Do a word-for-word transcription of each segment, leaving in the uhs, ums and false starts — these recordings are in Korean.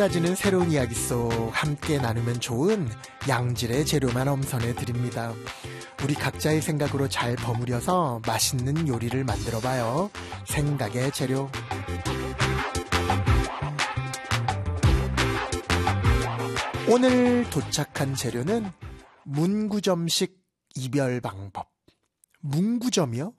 가지는 새로운 이야기 속 함께 나누면 좋은 양질의 재료만 엄선해 드립니다. 우리 각자의 생각으로 잘 버무려서 맛있는 요리를 만들어봐요. 생각의 재료. 오늘 도착한 재료는 문구점식 이별 방법. 문구점이요?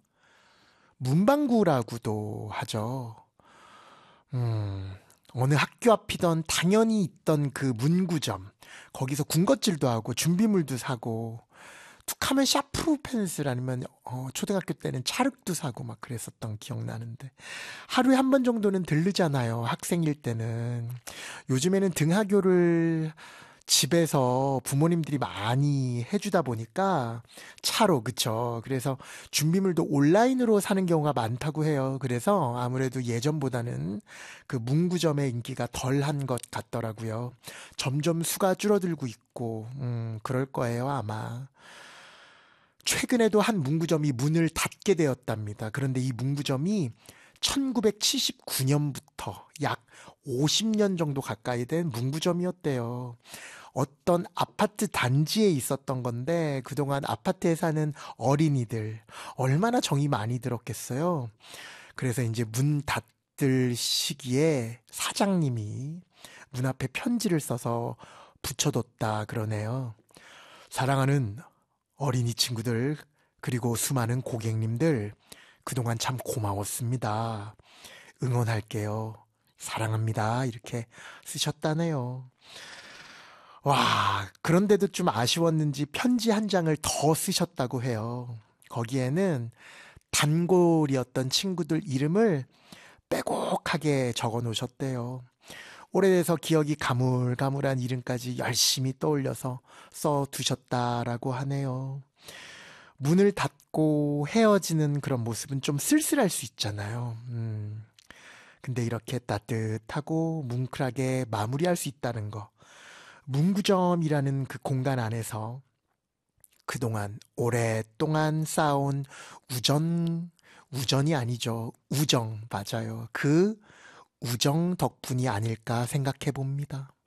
문방구라고도 하죠. 음, 어느 학교 앞이던 당연히 있던 그 문구점. 거기서 군것질도 하고 준비물도 사고 툭하면 샤프 펜슬 아니면 어, 초등학교 때는 찰흙도 사고 막 그랬었던 기억나는데 하루에 한 번 정도는 들르잖아요. 학생일 때는. 요즘에는 등하교를 집에서 부모님들이 많이 해주다 보니까 차로, 그쵸. 그래서 준비물도 온라인으로 사는 경우가 많다고 해요. 그래서 아무래도 예전보다는 그 문구점의 인기가 덜한 것 같더라고요. 점점 수가 줄어들고 있고, 음, 그럴 거예요, 아마. 최근에도 한 문구점이 문을 닫게 되었답니다. 그런데 이 문구점이 천구백칠십구 년부터 약 오십 년 정도 가까이 된 문구점이었대요. 어떤 아파트 단지에 있었던 건데 그동안 아파트에 사는 어린이들 얼마나 정이 많이 들었겠어요. 그래서 이제 문 닫을 시기에 사장님이 문 앞에 편지를 써서 붙여뒀다 그러네요. 사랑하는 어린이 친구들 그리고 수많은 고객님들 그동안 참 고마웠습니다. 응원할게요. 사랑합니다. 이렇게 쓰셨다네요. 와, 그런데도 좀 아쉬웠는지 편지 한 장을 더 쓰셨다고 해요. 거기에는 단골이었던 친구들 이름을 빼곡하게 적어 놓으셨대요. 오래돼서 기억이 가물가물한 이름까지 열심히 떠올려서 써두셨다라고 하네요. 문을 닫고 헤어지는 그런 모습은 좀 쓸쓸할 수 있잖아요. 음. 근데 이렇게 따뜻하고 뭉클하게 마무리할 수 있다는 거. 문구점이라는 그 공간 안에서 그동안 오랫동안 쌓아온 우정, 우정이 아니죠. 우정, 맞아요. 그 우정 덕분이 아닐까 생각해 봅니다.